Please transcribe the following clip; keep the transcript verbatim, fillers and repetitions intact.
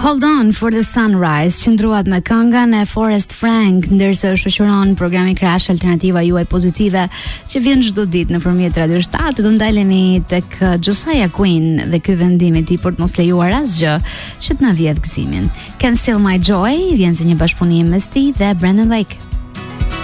Hold on for the sunrise, qëndruat me këngën e Forrest Frank, ndërsa shoqëron programi Crash Alternativa juaj pozitive që vjen çdo ditë nëpërmjet Radio shtat. Do ndalemi tek Josiah Quinn dhe ky vendim i tij për të mos lejuar asgjë që të na vjedh gëzimin. Can Still My Joy vjen si një bashkëpunim mes tij dhe Brandon Lake.